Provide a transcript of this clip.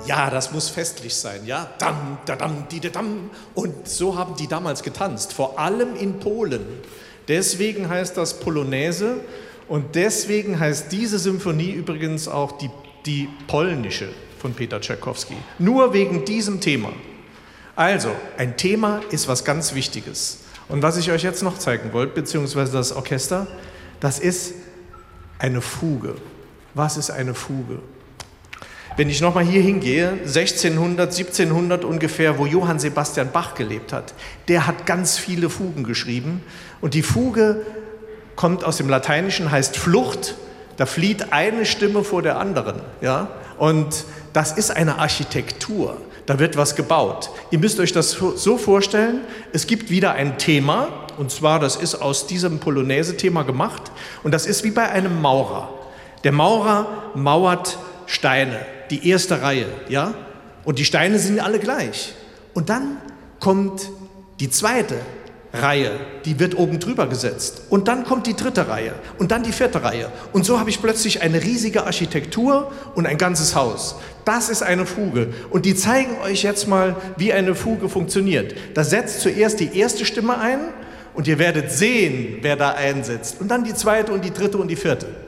ja, das muss festlich sein, ja, dam, da, dam, di, da, dam. Und so haben die damals getanzt, vor allem in Polen. Deswegen heißt das Polonaise und deswegen heißt diese Symphonie übrigens auch die polnische von Peter Tschaikowski. Nur wegen diesem Thema. Also, ein Thema ist was ganz Wichtiges. Und was ich euch jetzt noch zeigen wollte, beziehungsweise das Orchester, das ist eine Fuge. Was ist eine Fuge? Wenn ich nochmal hier hingehe, 1600, 1700 ungefähr, wo Johann Sebastian Bach gelebt hat, der hat ganz viele Fugen geschrieben. Und die Fuge kommt aus dem Lateinischen, heißt Flucht. Da flieht eine Stimme vor der anderen. Ja? Und das ist eine Architektur. Da wird was gebaut. Ihr müsst euch das so vorstellen, es gibt wieder ein Thema, und zwar, das ist aus diesem Polonaise-Thema gemacht, und das ist wie bei einem Maurer. Der Maurer mauert Steine, die erste Reihe, ja? Und die Steine sind alle gleich. Und dann kommt die zweite Reihe, die wird oben drüber gesetzt. Und dann kommt die dritte Reihe und dann die vierte Reihe. Und so habe ich plötzlich eine riesige Architektur und ein ganzes Haus. Das ist eine Fuge. Und die zeigen euch jetzt mal, wie eine Fuge funktioniert. Da setzt zuerst die erste Stimme ein und ihr werdet sehen, wer da einsetzt. Und dann die zweite und die dritte und die vierte.